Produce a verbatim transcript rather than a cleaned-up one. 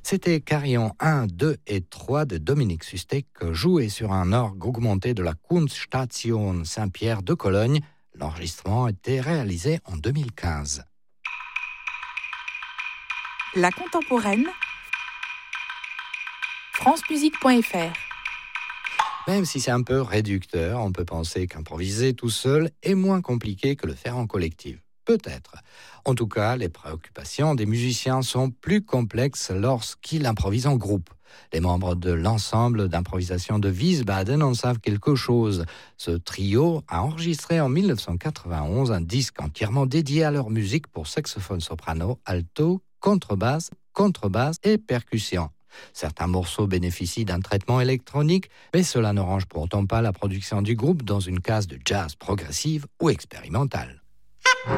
C'était Carillon un, deux et trois de Dominique Sustek, joué sur un orgue augmenté de la Kunststation Saint-Pierre de Cologne. L'enregistrement a été réalisé en deux mille quinze. La contemporaine, france musique point f r. Même si c'est un peu réducteur, on peut penser qu'improviser tout seul est moins compliqué que le faire en collectif. Peut-être. En tout cas, les préoccupations des musiciens sont plus complexes lorsqu'ils improvisent en groupe. Les membres de l'ensemble d'improvisation de Wiesbaden en savent quelque chose. Ce trio a enregistré en dix-neuf cent quatre-vingt-onze un disque entièrement dédié à leur musique pour saxophone soprano, alto, contrebasse, contrebasse et percussion. Certains morceaux bénéficient d'un traitement électronique, mais cela ne range pourtant pas la production du groupe dans une case de jazz progressive ou expérimentale.